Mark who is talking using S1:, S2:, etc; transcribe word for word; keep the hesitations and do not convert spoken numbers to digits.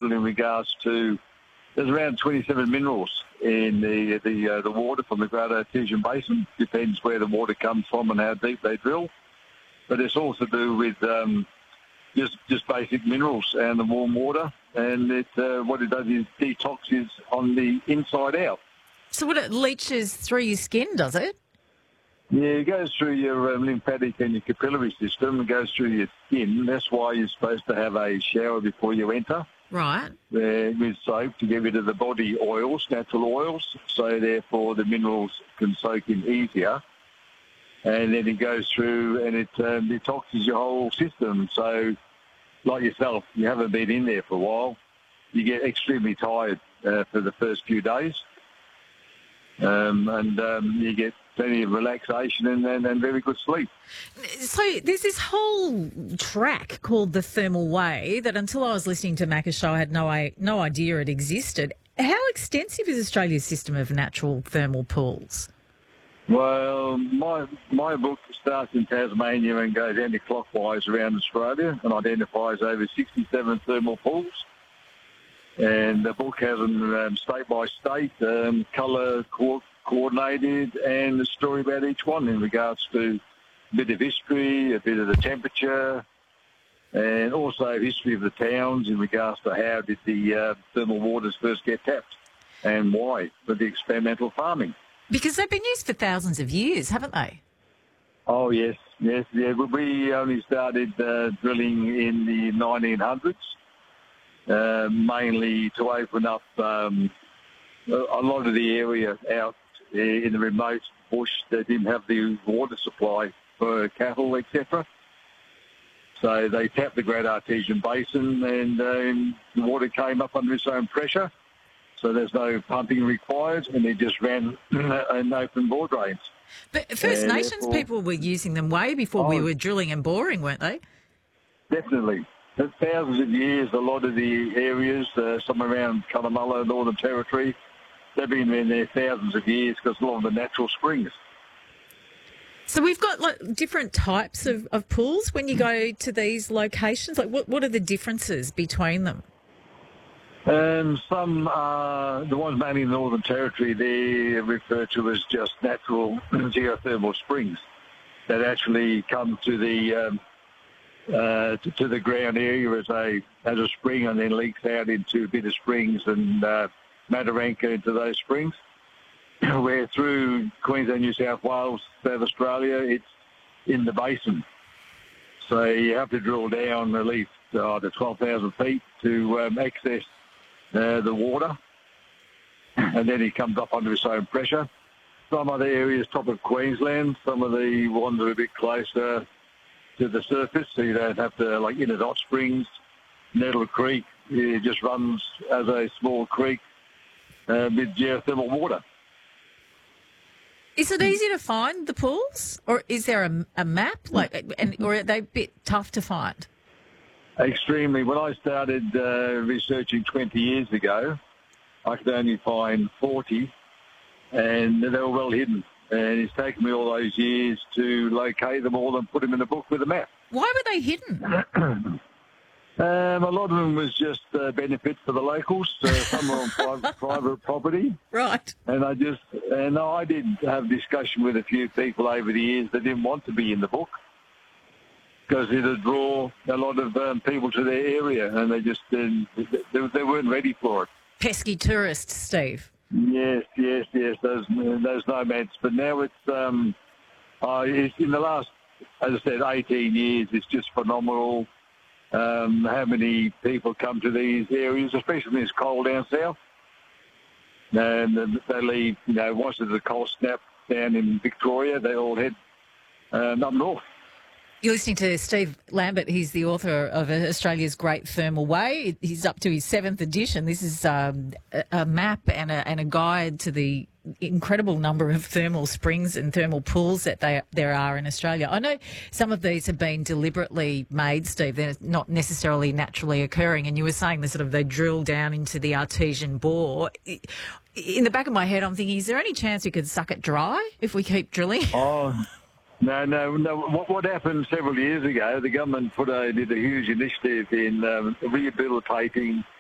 S1: people in regards to there's around twenty-seven minerals in the the uh, the water from the Great Artesian Basin. Depends where the water comes from and how deep they drill. But it's also to do with um, just just basic minerals and the warm water. And it uh, what it does is detoxes on the inside out.
S2: So what, it leaches through your skin, does it?
S1: Yeah, it goes through your um, lymphatic and your capillary system. It goes through your skin. That's why you're supposed to have a shower before you enter.
S2: Right.
S1: Uh, with soap to get rid of the body oils, natural oils, so therefore the minerals can soak in easier. And then it goes through and it um, detoxes your whole system. So, like yourself, you haven't been in there for a while, you get extremely tired uh, for the first few days. Um, and um, you get plenty of relaxation and, and, and very good sleep.
S2: So there's this whole track called the Thermal Way that until I was listening to Macca's show, I had no, I, no idea it existed. How extensive is Australia's system of natural thermal pools?
S1: Well, my my book starts in Tasmania and goes anti-clockwise around Australia and identifies over sixty-seven thermal pools. And the book has them um, state by state, um, colour co- coordinated, and a story about each one in regards to a bit of history, a bit of the temperature, and also history of the towns in regards to how did the uh, thermal waters first get tapped and why for the experimental farming.
S2: Because they've been used for thousands of years, haven't they?
S1: Oh, yes, yes, yeah. We only started uh, drilling in the nineteen hundreds. Uh, mainly to open up um, a, a lot of the area out in the remote bush that didn't have the water supply for cattle, et cetera. So they tapped the Great Artesian Basin and um, the water came up under its own pressure. So there's no pumping required and they just ran an open bore drains.
S2: But First
S1: and
S2: Nations people were using them way before oh, we were drilling and boring, weren't they?
S1: Definitely. For thousands of years, a lot of the areas, uh, some around Cunnamulla, Northern Territory, they've been in there thousands of years because a lot of the natural springs.
S2: So we've got like different types of, of pools when you go to these locations. Like, what, what are the differences between them?
S1: Um, some, uh, the ones mainly in the Northern Territory, they're referred to as just natural geothermal springs that actually come to the um, Uh, to, to the ground area as a as a spring and then leaks out into Bitter Springs and uh, Mataranka into those springs. Where through Queensland, New South Wales, South Australia, it's in the basin. So you have to drill down at least uh, to twelve thousand feet to um, access uh, the water. And then it comes up under its own pressure. Some other areas, top of Queensland, some of the ones are a bit closer to the surface, so you don't have to, like in Hot Springs, Nettle Creek, it just runs as a small creek uh, with geothermal water.
S2: Is it easy to find the pools, or is there a, a map, like, and or are they a bit tough to find?
S1: Extremely. When I started uh, researching twenty years ago, I could only find forty, and they were well hidden. And it's taken me all those years to locate them all and put them in a book with a map.
S2: Why were they hidden?
S1: um, a lot of them was just uh, benefit for the locals. Uh, some were on private, private property.
S2: Right.
S1: And I just, and I did have discussion with a few people over the years that didn't want to be in the book because it would draw a lot of um, people to their area, and they just didn't, they, they weren't ready for it.
S2: Pesky tourists, Steve.
S1: Yes, yes, yes. Those those nomads, but now it's um, uh, it's in the last, as I said, eighteen years. It's just phenomenal. Um, how many people come to these areas, especially when it's cold down south, and they leave. You know, once there's a cold snap down in Victoria, they all head um, up north.
S2: You're listening to Steve Lambert. He's the author of Australia's Great Thermal Way. He's up to his seventh edition. This is um, a, a map and a, and a guide to the incredible number of thermal springs and thermal pools that they, there are in Australia. I know some of these have been deliberately made, Steve. They're not necessarily naturally occurring. And you were saying the sort of they drill down into the artesian bore. In the back of my head, I'm thinking, is there any chance we could suck it dry if we keep drilling?
S1: Oh. No, no, no. What, what happened several years ago, the government put a, did a huge initiative in um, rehabilitating